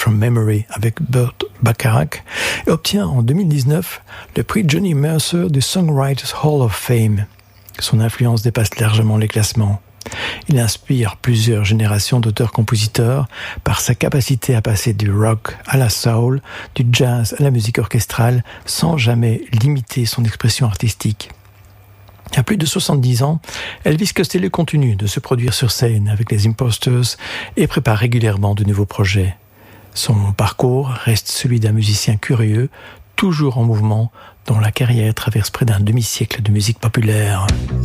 from Memory avec Burt Bacharach et obtient en 2019 le prix Johnny Mercer du Songwriters Hall of Fame. Son influence dépasse largement les classements. Il inspire plusieurs générations d'auteurs-compositeurs par sa capacité à passer du rock à la soul, du jazz à la musique orchestrale, sans jamais limiter son expression artistique. À plus de 70 ans, Elvis Costello continue de se produire sur scène avec les Imposters et prépare régulièrement de nouveaux projets. Son parcours reste celui d'un musicien curieux, toujours en mouvement, dont la carrière traverse près d'un demi-siècle de musique populaire.